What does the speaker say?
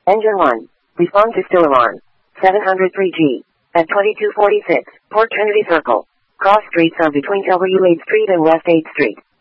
Engine 1. Respond to still alarm. 703G. At 2246, Port Trinity Circle. Cross streets are between W. 8th Street and West 8th Street.